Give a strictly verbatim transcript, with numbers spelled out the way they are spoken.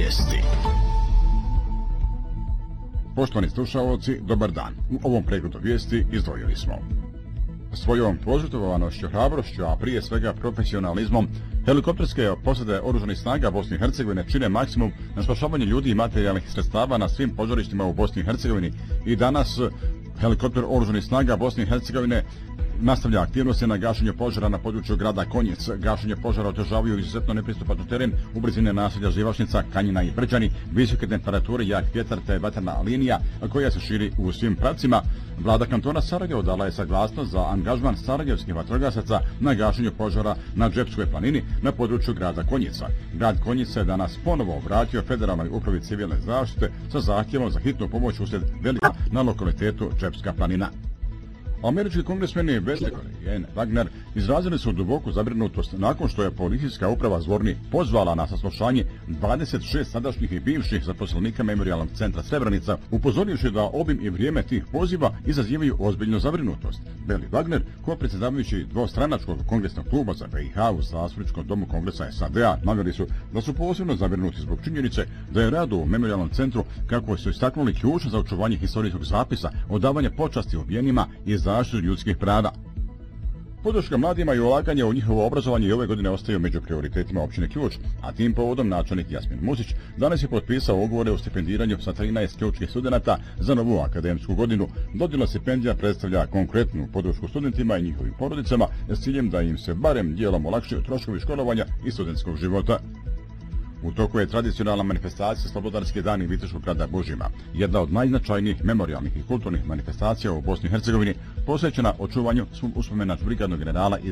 vijesti. Poštovani slušalci, dobar dan. U ovom pregledu vijesti izdvojili smo: svojom požrtvovanošću, hrabrošću, a prije svega profesionalizmom, helikopterske posade oružanih snaga Bosne i Hercegovine čine maksimum na spašavanje ljudi i materijalnih sredstava na svim požarištima u Bosni i Hercegovini. I danas helikopter oružanih snaga Bosne i Hercegovine nastavlja aktivnosti na gašenju požara na području grada Konjic. Gašenje požara otežavaju izuzetno nepristupačan teren u blizini naselja Živašnica, Kanjina i Brđani, visoke temperature, jak vjetar te vatrena linija koja se širi u svim pravcima. Vlada kantona Sarajevo dala je saglasnost za angažman sarajevskih vatrogasaca na gašenju požara na Džepskoj planini na području grada Konjica. Grad Konjica je danas ponovo obratio Federalnoj upravi civilne zaštite sa zahtjevom za hitnu pomoć uslijed velika na lokalitetu Džepska planina. Američki kongresmeni Wesley i Ann Wagner izrazili su duboku zabrinutost nakon što je policijska uprava Zvorni pozvala na saslušanje dvadeset šest sadašnjih i bivših zaposlenika Memorijalnog centra Srebrenica, upozorivši da obim i vrijeme tih poziva izazivaju ozbiljnu zabrinutost. Beli Wagner, ko predsjedavajući dvostranačkog kongresnog kluba za B i H u Zastupničkom domu Kongresa S A D A, naveli su da su posebno zabrinuti zbog činjenice da je rad u Memorijalnom centru, kako su istaknuli, ključno za očuvanje historijskog zapisa, odavanje počasti ubijenima i zaštitu ljudskih prava. Podrška mladima i ulaganje u njihovo obrazovanje i ove godine ostaju među prioritetima općine Ključ, a tim povodom načelnik Jasmin Musić danas je potpisao ugovore o stipendiranju sa trinaest ključkih studenata za novu akademsku godinu. Dodjela stipendija predstavlja konkretnu podršku studentima i njihovim porodicama s ciljem da im se barem dijelom olakšaju troškovi školovanja i studentskog života. U toku je tradicionalna manifestacija Slobodarski dani Viteškog grada Bužima, jedna od najznačajnijih memorijalnih i kulturnih manifestacija u Bosni i Hercegovini, posvećena očuvanju uspomena brigadnog generala i